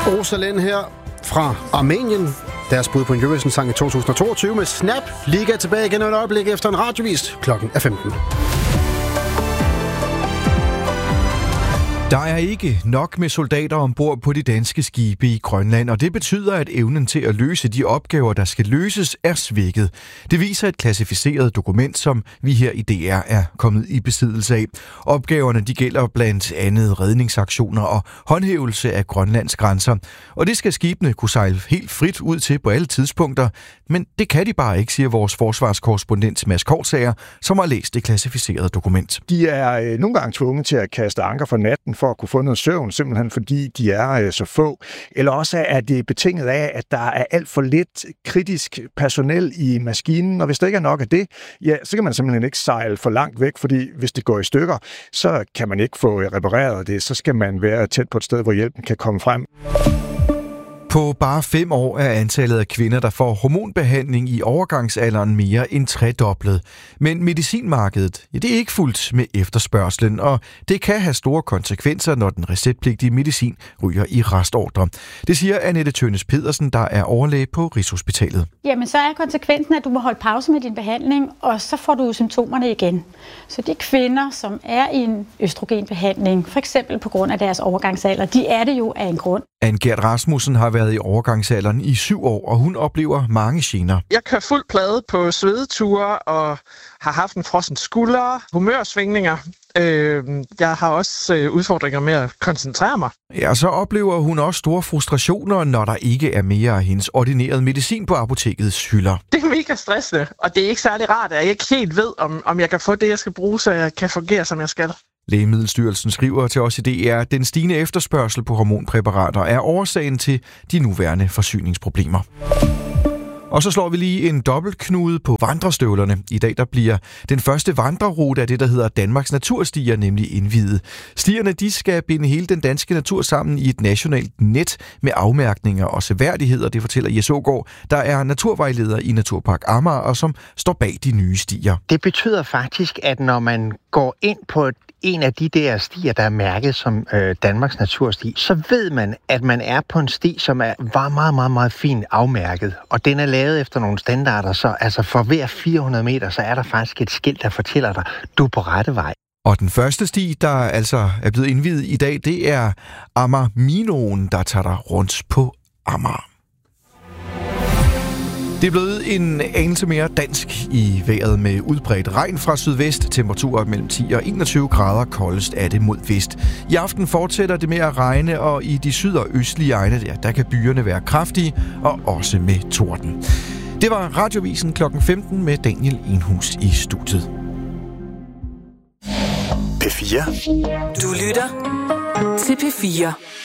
Osalen her fra Armenien. Deres bud på en Eurovision-sang i 2022 med Snap. Liga tilbage igen et øjeblik efter en radiovis. Klokken er 15. Der er ikke nok med soldater ombord på de danske skibe i Grønland, og det betyder, at evnen til at løse de opgaver, der skal løses, er svækket. Det viser et klassificeret dokument, som vi her i DR er kommet i besiddelse af. Opgaverne de gælder blandt andet redningsaktioner og håndhævelse af Grønlands grænser. Og det skal skibene kunne sejle helt frit ud til på alle tidspunkter, men det kan de bare ikke, siger vores forsvarskorrespondent Mads Korsager, som har læst det klassificerede dokument. De er nogle gange tvunget til at kaste anker for natten for at kunne få noget søvn, simpelthen fordi de er så få. Eller også er det betinget af, at der er alt for lidt kritisk personel i maskinen, og hvis der ikke er nok af det, ja, så kan man simpelthen ikke sejle for langt væk, fordi hvis det går i stykker, så kan man ikke få repareret det, så skal man være tæt på et sted, hvor hjælpen kan komme frem. På bare 5 år er antallet af kvinder, der får hormonbehandling i overgangsalderen mere end tredoblet. Men medicinmarkedet, ja, det er ikke fuldt med efterspørgslen, og det kan have store konsekvenser, når den receptpligtige medicin ryger i restordre. Det siger Annette Tønnes Pedersen, der er overlæge på Rigshospitalet. Jamen, så er konsekvensen, at du må holde pause med din behandling, og så får du symptomerne igen. Så de kvinder, som er i en østrogenbehandling, for eksempel på grund af deres overgangsalder, de er det jo af en grund. Anne-Gert Rasmussen har været i overgangsalderen i 7 år, og hun oplever mange gener. Jeg kører fuld plade på svedeture og har haft en frossen skulder, humørsvingninger. Jeg har også udfordringer med at koncentrere mig. Ja, så oplever hun også store frustrationer, når der ikke er mere af hendes ordinerede medicin på apotekets hylder. Det er mega stressende, og det er ikke særlig rart, at jeg ikke helt ved, om jeg kan få det, jeg skal bruge, så jeg kan fungere, som jeg skal. Lægemiddelstyrelsen skriver til os i DR, at den stigende efterspørgsel på hormonpræparater er årsagen til de nuværende forsyningsproblemer. Og så slår vi lige en dobbeltknude på vandrestøvlerne. I dag der bliver den første vandrerute af det, der hedder Danmarks Naturstier, nemlig indviet. Stierne de skal binde hele den danske natur sammen i et nationalt net med afmærkninger og seværdigheder. Det fortæller Jes Aagaard, der er naturvejleder i Naturpark Amager, og som står bag de nye stier. Det betyder faktisk, at når man går ind på en af de der stier, der er mærket som Danmarks Natursti, så ved man, at man er på en sti, som er meget, meget, meget fint afmærket. Og den er lavet efter nogle standarder, så altså for hver 400 meter, så er der faktisk et skilt, der fortæller dig, du er på rette vej. Og den første sti, der altså er blevet indviet i dag, det er Amager-Minoen, der tager dig rundt på Amager. Det er blevet en anelse mere dansk i vejret med udbredt regn fra sydvest. Temperaturer mellem 10 og 21 grader, koldest er det mod vest. I aften fortsætter det med at regne, og i de syd- og østlige egne, der kan byerne være kraftige og også med torden. Det var Radiovisen kl. 15 med Daniel Enhus i studiet. P4. Du lytter til P4.